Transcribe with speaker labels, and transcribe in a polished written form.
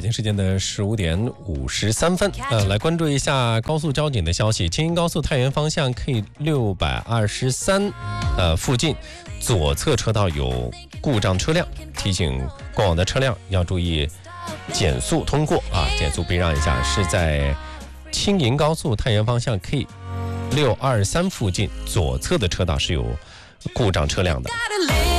Speaker 1: 京时间的15:53，来关注一下高速交警的消息。京营高速太原方向 K623附近左侧车道有故障车辆，提醒过往的车辆要注意减速通过减速避让一下。是在京营高速太原方向 K623附近左侧的车道是有故障车辆的。